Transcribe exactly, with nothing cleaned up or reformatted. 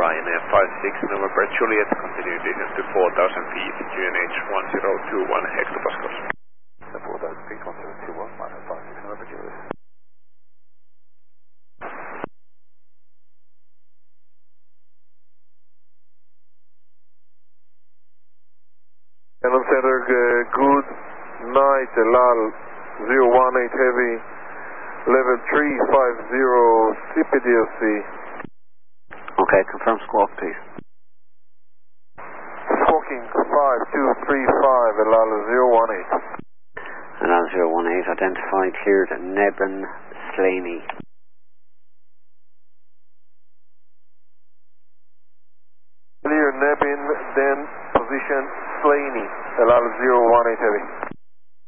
Ryanair five six November Juliet, continue descent to four thousand feet, G N H one zero two one hectopascals. four thousand feet, one zero two one, minus five six November Juliet. Cannon Center, uh, good night, El Al zero one eight Heavy, level three five zero C P D L C. Okay, confirm squawk, please. Squawking five two three five, El Al zero one eight. El Al zero one eight, identified, cleared, Nebben, Slaney. Clear Nebin, then position Slaney, El Al zero one eight Heavy.